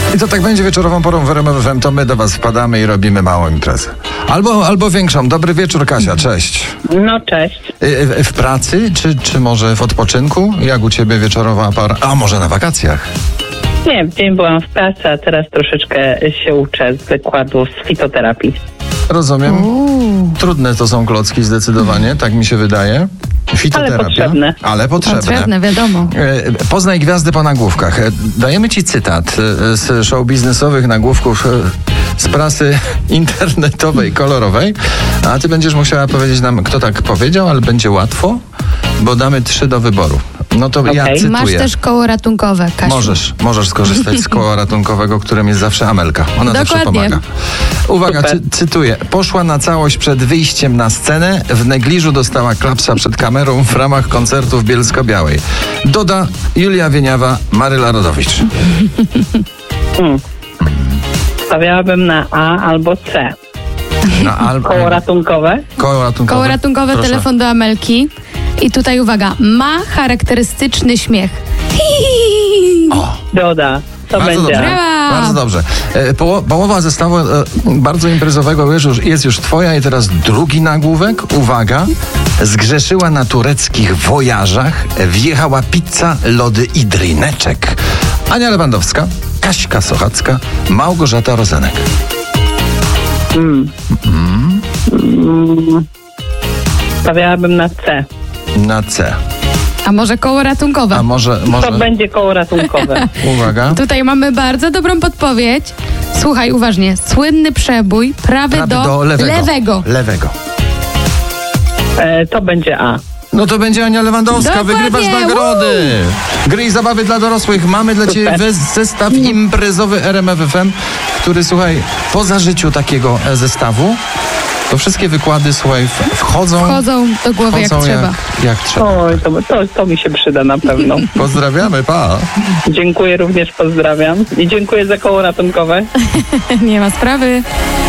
I to tak będzie wieczorową porą w RMF FM, to my do was wpadamy i robimy małą imprezę. Albo większą. Dobry wieczór, Kasia, cześć. No cześć. W pracy, czy może w odpoczynku? Jak u ciebie wieczorowa pora? A może na wakacjach? Nie, w dzień byłam w pracy, a teraz troszeczkę się uczę z wykładu z fitoterapii. Rozumiem. Trudne to są klocki zdecydowanie, tak mi się wydaje. Fitoterapia. Ale potrzebne. Potrzebne, wiadomo. Poznaj gwiazdy po nagłówkach. Dajemy ci cytat z show biznesowych nagłówków z prasy internetowej, kolorowej, a ty będziesz musiała powiedzieć nam, kto tak powiedział, ale będzie łatwo, bo damy 3 do wyboru. No to ja cytuję. Masz też koło ratunkowe, Kasiu. Możesz skorzystać z koła ratunkowego, którym jest zawsze Amelka. Ona zawsze pomaga. Uwaga, cytuję. Poszła na całość przed wyjściem na scenę, w negliżu dostała klapsa przed kamerą w ramach koncertu w Bielsko-Białej. Doda Julia Wieniawa, Maryla Rodowicz. Stawiałabym na A albo C. Koło ratunkowe? Koło ratunkowe, proszę. Telefon do Amelki. I tutaj uwaga, ma charakterystyczny śmiech. Doda. To bardzo będzie. Dobrze. Bardzo dobrze. Połowa zestawu bardzo imprezowego jest już twoja i teraz drugi nagłówek. Uwaga. Zgrzeszyła na tureckich wojażach, wjechała pizza, lody i drineczek. Ania Lewandowska, Kaśka Sochacka, Małgorzata Rozenek. Stawiałabym na C. Na C. A może koło ratunkowe? A może... To będzie koło ratunkowe. Uwaga. Tutaj mamy bardzo dobrą podpowiedź. Słuchaj uważnie. Słynny przebój, prawy do lewego. To będzie A. No to będzie Ania Lewandowska. Dokładnie. Wygrywasz nagrody. Gry i zabawy dla dorosłych. Mamy dla ciebie zestaw imprezowy RMF FM, który, słuchaj, po zażyciu takiego zestawu to wszystkie wykłady, słuchaj, wchodzą do głowy jak trzeba. Jak trzeba. Oj, to mi się przyda na pewno. Pozdrawiamy, pa. Dziękuję również, pozdrawiam. I dziękuję za koło ratunkowe. Nie ma sprawy.